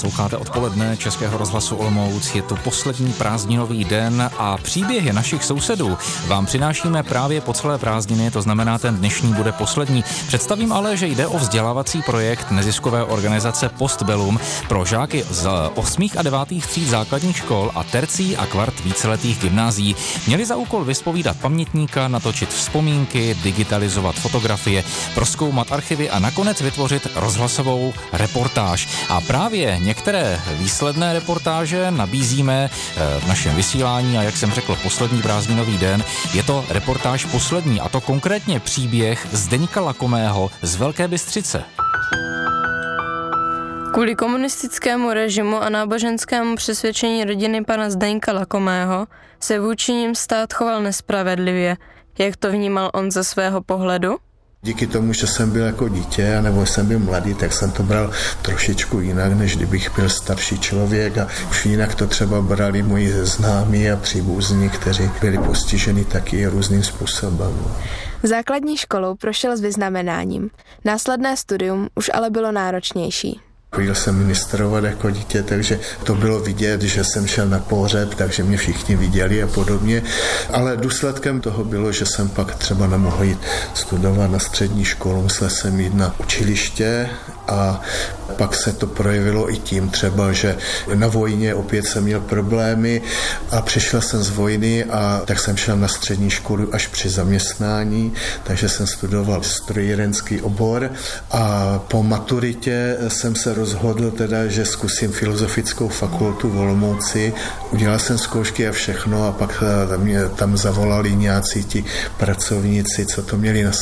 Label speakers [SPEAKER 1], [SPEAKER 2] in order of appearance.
[SPEAKER 1] Posloucháte odpoledne Českého rozhlasu Olomouc. Je to poslední prázdninový den a příběhy našich sousedů vám přinášíme právě po celé prázdniny, to znamená, ten dnešní bude poslední. Představím ale, že jde o vzdělávací projekt neziskové organizace Postbellum pro žáky z 8. a 9. tříd základních škol a tercí a kvart víceletých gymnázií. Měli za úkol vyspovídat pamětníka, natočit vzpomínky, digitalizovat fotografie, prozkoumat archivy a nakonec vytvořit rozhlasovou reportáž. A právě některé výsledné reportáže nabízíme v našem vysílání a jak jsem řekl, poslední prázdninový den. Je to reportáž poslední a to konkrétně příběh Zdeňka Lakomého z Velké Bystřice.
[SPEAKER 2] Kvůli komunistickému režimu a náboženskému přesvědčení rodiny pana Zdeňka Lakomého se vůči nim stát choval nespravedlivě. Jak to vnímal on ze svého pohledu?
[SPEAKER 3] Díky tomu, že jsem byl jako dítě, nebo jsem byl mladý, tak jsem to bral trošičku jinak, než kdybych byl starší člověk a už jinak to třeba brali moji známí a příbuzní, kteří byli postiženi taky různým způsobem.
[SPEAKER 4] Základní školou prošel s vyznamenáním. Následné studium už ale bylo náročnější.
[SPEAKER 3] Chodil jsem ministrovat jako dítě, takže to bylo vidět, že jsem šel na pohřeb, takže mě všichni viděli a podobně. Ale důsledkem toho bylo, že jsem pak třeba nemohl jít studovat na střední školu, musel jsem jít na učiliště a pak se to projevilo i tím třeba, že na vojně opět jsem měl problémy a přišel jsem z vojny a tak jsem šel na střední školu až při zaměstnání, takže jsem studoval strojírenský obor a po maturitě jsem se rozhodl teda, že zkusím filozofickou fakultu v Olomouci. Udělal jsem zkoušky a všechno a pak mě tam zavolali nějací ti pracovníci, co to měli na